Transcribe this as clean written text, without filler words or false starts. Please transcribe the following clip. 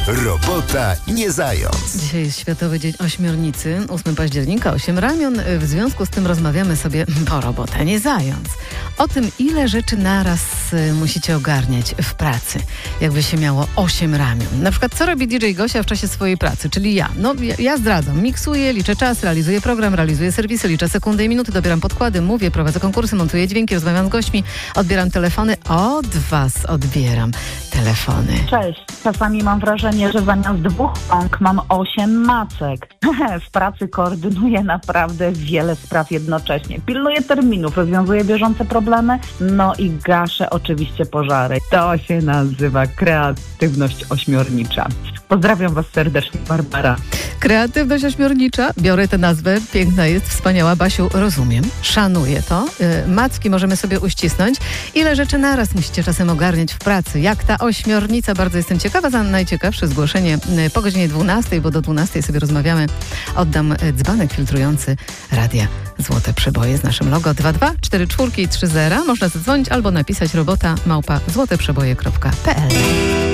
Robota nie zając. Dzisiaj jest Światowy Dzień Ośmiornicy, 8 października, 8 ramion. W związku z tym rozmawiamy sobie po robotę nie zając. O tym, ile rzeczy naraz musicie ogarniać w pracy, jakby się miało 8 ramion. Na przykład, co robi DJ Gosia w czasie swojej pracy, czyli ja. Ja zdradzam, miksuję, liczę czas, realizuję program, realizuję serwisy, liczę sekundy i minuty, dobieram podkłady, mówię, prowadzę konkursy, montuję dźwięki, rozmawiam z gośćmi, odbieram telefony. Od was odbieram telefony. Cześć. Czasami mam wrażenie, że zamiast 2 rąk mam 8 macek. W pracy koordynuję naprawdę wiele spraw jednocześnie. Pilnuję terminów, rozwiązuję bieżące problemy, no i gaszę oczywiście pożary. To się nazywa kreatywność ośmiornicza. Pozdrawiam was serdecznie, Barbara. Kreatywność ośmiornicza, biorę tę nazwę, piękna jest, wspaniała. Basiu, rozumiem, szanuję to. Macki możemy sobie uścisnąć. Ile rzeczy naraz musicie czasem ogarniać w pracy? Jak ta ośmiornica? Bardzo jestem ciekawa. Za najciekawsze zgłoszenie po godzinie 12, bo do 12 sobie rozmawiamy. Oddam dzbanek filtrujący Radia Złote Przeboje z naszym logo 224430. Można zadzwonić albo napisać robota@złoteprzeboje.pl.